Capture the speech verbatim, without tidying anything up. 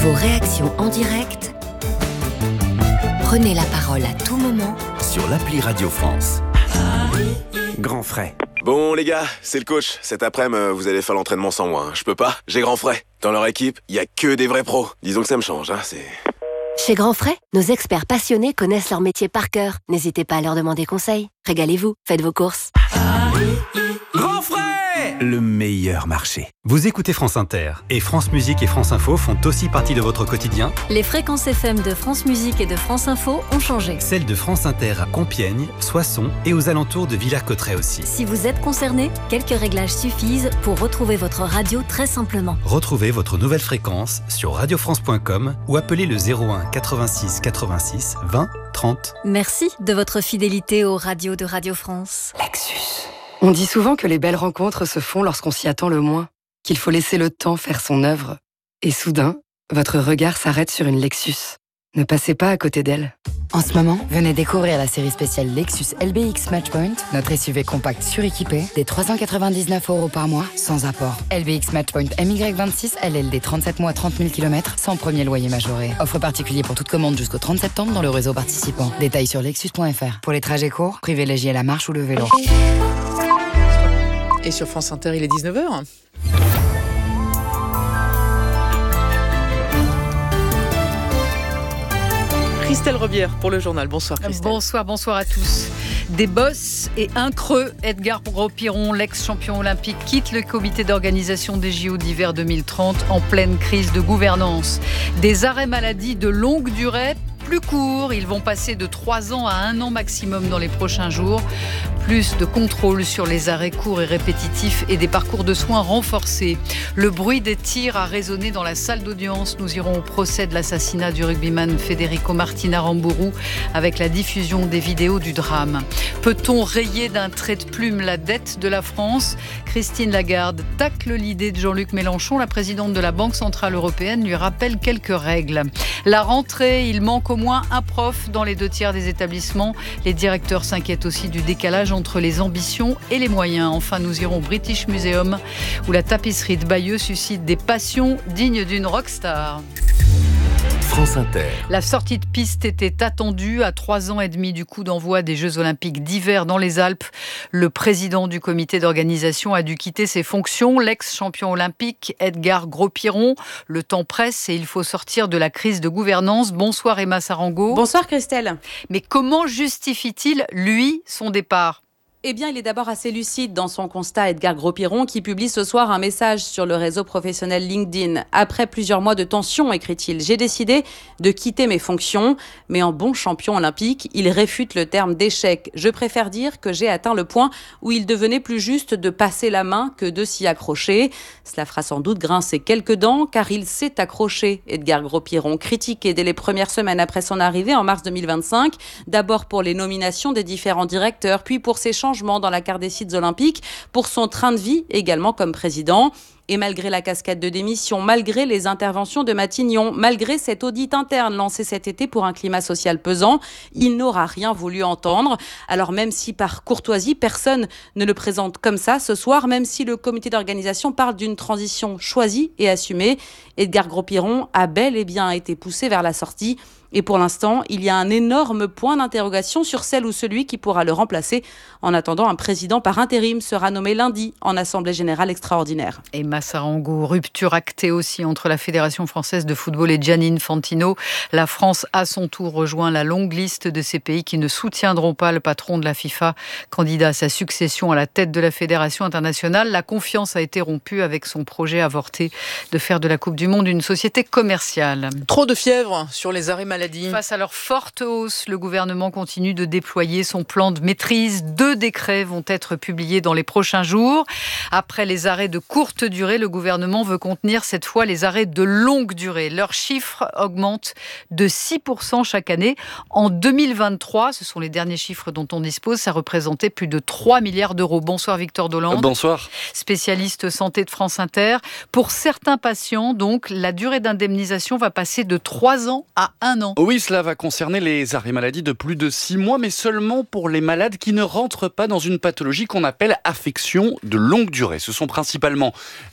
Vos réactions en direct, prenez la parole à tout moment sur l'appli Radio France. Grand frais. Bon les gars, c'est le coach. Cet après-midi, vous allez faire l'entraînement sans moi. Hein. Je peux pas, j'ai grand frais. Dans leur équipe, il y a que des vrais pros. Disons que ça me change, hein, c'est... Chez Grand Frais, nos experts passionnés connaissent leur métier par cœur. N'hésitez pas à leur demander conseil. Régalez-vous, faites vos courses. Grand frais, le meilleur marché. Vous écoutez France Inter et France Musique et France Info font aussi partie de votre quotidien. Les fréquences F M de France Musique et de France Info ont changé. Celles de France Inter à Compiègne, Soissons et aux alentours de Villers-Cotterêts aussi. Si vous êtes concerné, quelques réglages suffisent pour retrouver votre radio très simplement. Retrouvez votre nouvelle fréquence sur radio france point com ou appelez le zéro un quatre-vingt-six quatre-vingt-six vingt trente. Merci de votre fidélité aux radios de Radio France. Lexus. On dit souvent que les belles rencontres se font lorsqu'on s'y attend le moins, qu'il faut laisser le temps faire son œuvre. Et soudain, votre regard s'arrête sur une Lexus. Ne passez pas à côté d'elle. En ce moment, venez découvrir la série spéciale Lexus L B X Matchpoint, notre S U V compact suréquipé, des trois cent quatre-vingt-dix-neuf euros par mois, sans apport. L B X Matchpoint M Y vingt-six, L L D trente-sept mois, trente mille kilomètres, sans premier loyer majoré. Offre particulier pour toute commande jusqu'au trente septembre dans le réseau participant. Détails sur lexus point f r. Pour les trajets courts, privilégiez la marche ou le vélo. Et sur France Inter, il est dix-neuf heures. Christelle Rebière pour le journal. Bonsoir Christelle. Bonsoir, bonsoir à tous. Des bosses et un creux. Edgar Gros-Piron, l'ex-champion olympique, quitte le comité d'organisation des J O d'hiver deux mille trente en pleine crise de gouvernance. Des arrêts maladie de longue durée, plus courts. Ils vont passer de trois ans à un an maximum dans les prochains jours. Plus de contrôle sur les arrêts courts et répétitifs et des parcours de soins renforcés. Le bruit des tirs a résonné dans la salle d'audience. Nous irons au procès de l'assassinat du rugbyman Federico Martin Aramburu avec la diffusion des vidéos du drame. Peut-on rayer d'un trait de plume la dette de la France ? Christine Lagarde tacle l'idée de Jean-Luc Mélenchon. La présidente de la Banque Centrale Européenne lui rappelle quelques règles. La rentrée, il manque au moins un prof dans les deux tiers des établissements. Les directeurs s'inquiètent aussi du décalage entre les ambitions et les moyens. Enfin, nous irons au British Museum où la tapisserie de Bayeux suscite des passions dignes d'une rockstar. France Inter. La sortie de piste était attendue à trois ans et demi du coup d'envoi des Jeux Olympiques d'hiver dans les Alpes. Le président du comité d'organisation a dû quitter ses fonctions. L'ex-champion olympique Edgar Gros-Piron. Le temps presse et il faut sortir de la crise de gouvernance. Bonsoir Emma Sarango. Bonsoir Christelle. Mais comment justifie-t-il, lui, son départ ? Eh bien, il est d'abord assez lucide dans son constat, Edgar Gros-Piron, qui publie ce soir un message sur le réseau professionnel LinkedIn. Après plusieurs mois de tension, écrit-il, j'ai décidé de quitter mes fonctions. Mais en bon champion olympique, il réfute le terme d'échec. Je préfère dire que j'ai atteint le point où il devenait plus juste de passer la main que de s'y accrocher. Cela fera sans doute grincer quelques dents, car il s'est accroché, Edgar Gros-Piron, critiqué dès les premières semaines après son arrivée en mars deux mille vingt-cinq. D'abord pour les nominations des différents directeurs, puis pour ses changements dans la carte des sites olympiques, pour son train de vie également comme président. Et malgré la cascade de démissions, malgré les interventions de Matignon, malgré cet audit interne lancé cet été pour un climat social pesant, il n'aura rien voulu entendre. Alors même si par courtoisie, personne ne le présente comme ça ce soir, même si le comité d'organisation parle d'une transition choisie et assumée, Edgar Gros-Piron a bel et bien été poussé vers la sortie. Et pour l'instant, il y a un énorme point d'interrogation sur celle ou celui qui pourra le remplacer. En attendant, un président par intérim sera nommé lundi en Assemblée Générale Extraordinaire. Emma Sarango, rupture actée aussi entre la Fédération Française de Football et Gianni Infantino. La France, à son tour, rejoint la longue liste de ces pays qui ne soutiendront pas le patron de la FIFA, candidat à sa succession à la tête de la Fédération internationale. La confiance a été rompue avec son projet avorté de faire de la Coupe du Monde une société commerciale. Trop de fièvre sur les arrêts maladie. Face à leur forte hausse, le gouvernement continue de déployer son plan de maîtrise. Deux décrets vont être publiés dans les prochains jours. Après les arrêts de courte durée, le gouvernement veut contenir cette fois les arrêts de longue durée. Leurs chiffres augmentent de six pour cent chaque année. En deux mille vingt-trois, ce sont les derniers chiffres dont on dispose, ça représentait plus de trois milliards d'euros. Bonsoir Victor Dolande. Bonsoir. Spécialiste santé de France Inter. Pour certains patients, donc, la durée d'indemnisation va passer de trois ans à un an. Oui, cela va concerner les arrêts maladie de plus de six mois, mais seulement pour les malades qui ne rentrent pas dans une pathologie qu'on appelle affection de longue durée. Ce sont principalement